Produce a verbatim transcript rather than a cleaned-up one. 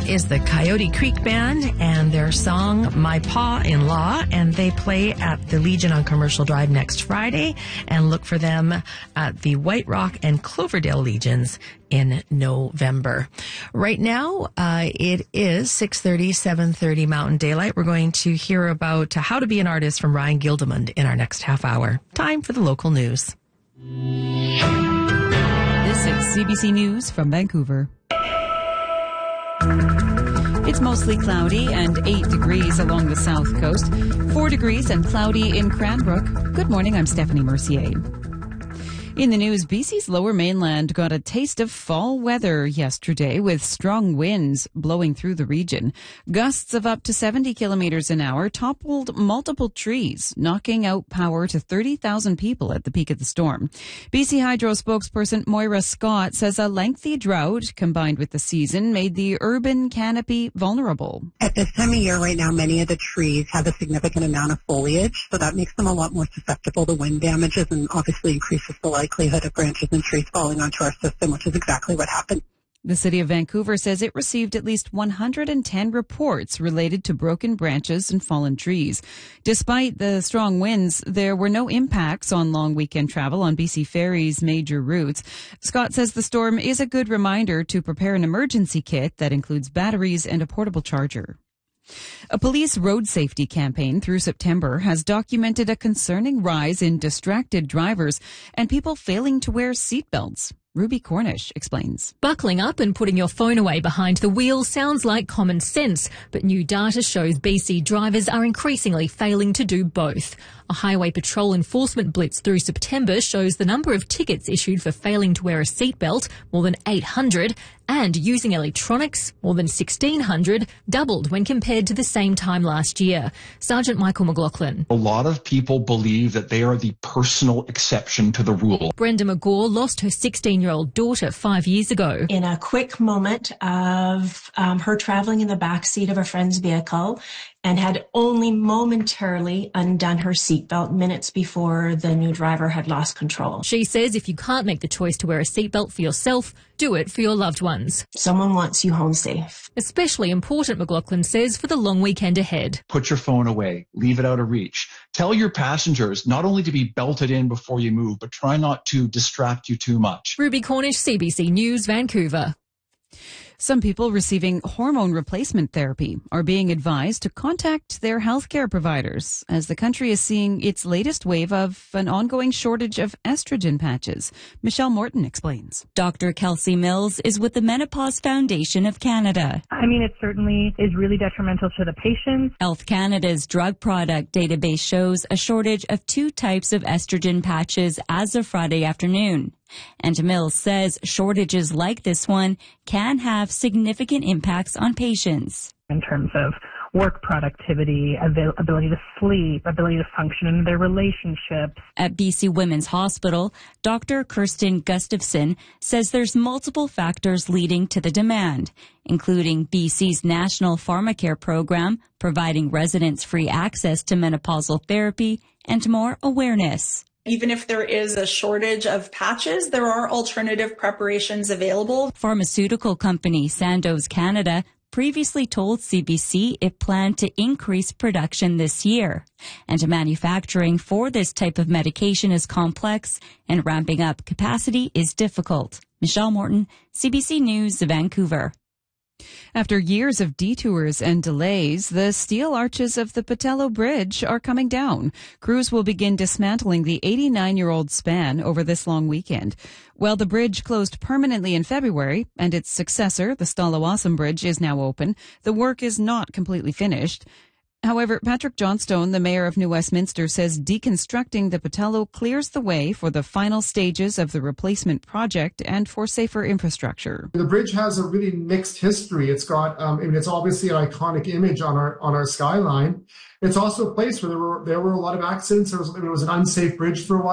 is the Coyote Creek Band and their song My Pa-in-Law, and they play at the Legion on Commercial Drive next Friday, and look for them at the White Rock and Cloverdale Legions in November. Right now, uh, it is six thirty, seven thirty Mountain Daylight. We're going to hear about how to be an artist from Ryan Gildemund in our next half hour. Time for the local news. This is C B C News from Vancouver. It's mostly cloudy and eight degrees along the south coast, four degrees and cloudy in Cranbrook. Good morning, I'm Stephanie Mercier. In the news, B C's lower mainland got a taste of fall weather yesterday with strong winds blowing through the region. Gusts of up to seventy kilometers an hour toppled multiple trees, knocking out power to thirty thousand people at the peak of the storm. B C Hydro spokesperson Moira Scott says a lengthy drought combined with the season made the urban canopy vulnerable. At this time of year right now, many of the trees have a significant amount of foliage, so that makes them a lot more susceptible to wind damages and obviously increases the likelihood of branches and trees falling onto our system, which is exactly what happened. The City of Vancouver says it received at least one hundred ten reports related to broken branches and fallen trees. Despite the strong winds, there were no impacts on long weekend travel on B C Ferry's major routes. Scott says the storm is a good reminder to prepare an emergency kit that includes batteries and a portable charger. A police road safety campaign through September has documented a concerning rise in distracted drivers and people failing to wear seatbelts. Ruby Cornish explains. Buckling up and putting your phone away behind the wheel sounds like common sense, but new data shows B C drivers are increasingly failing to do both. A Highway Patrol enforcement blitz through September shows the number of tickets issued for failing to wear a seatbelt, more than eight hundred, and using electronics, more than sixteen hundred, doubled when compared to the same time last year. Sergeant Michael McLaughlin. A lot of people believe that they are the personal exception to the rule. Brenda McGaw lost her sixteen-year-old daughter five years ago. In a quick moment of um, her traveling in the backseat of a friend's vehicle and had only momentarily undone her seatbelt minutes before the new driver had lost control. She says if you can't make the choice to wear a seatbelt for yourself, do it for your loved ones. Someone wants you home safe. Especially important, McLaughlin says, for the long weekend ahead. Put your phone away. Leave it out of reach. Tell your passengers not only to be belted in before you move, but try not to distract you too much. Ruby Cornish, C B C News, Vancouver. Some people receiving hormone replacement therapy are being advised to contact their healthcare providers as the country is seeing its latest wave of an ongoing shortage of estrogen patches. Michelle Morton explains. Doctor Kelsey Mills is with the Menopause Foundation of Canada. I mean, it certainly is really detrimental to the patients. Health Canada's drug product database shows a shortage of two types of estrogen patches as of Friday afternoon. And Mills says shortages like this one can have significant impacts on patients. In terms of work productivity, avail- ability to sleep, ability to function in their relationships. At B C Women's Hospital, Doctor Kirsten Gustafson says there's multiple factors leading to the demand, including B C's National Pharmacare program, providing residents free access to menopausal therapy, and more awareness. Even if there is a shortage of patches, there are alternative preparations available. Pharmaceutical company Sandoz Canada previously told C B C it planned to increase production this year. And manufacturing for this type of medication is complex and ramping up capacity is difficult. Michelle Morton, C B C News, Vancouver. After years of detours and delays, the steel arches of the Pattullo Bridge are coming down. Crews will begin dismantling the eighty-nine-year-old span over this long weekend. While the bridge closed permanently in February and its successor, the Stalawassam Bridge, is now open, the work is not completely finished. However, Patrick Johnstone, the mayor of New Westminster, says deconstructing the Pattullo clears the way for the final stages of the replacement project and for safer infrastructure. The bridge has a really mixed history. It's got, um, I mean, it's obviously an iconic image on our on our skyline. It's also a place where there were there were a lot of accidents. There was, it was an unsafe bridge for a while.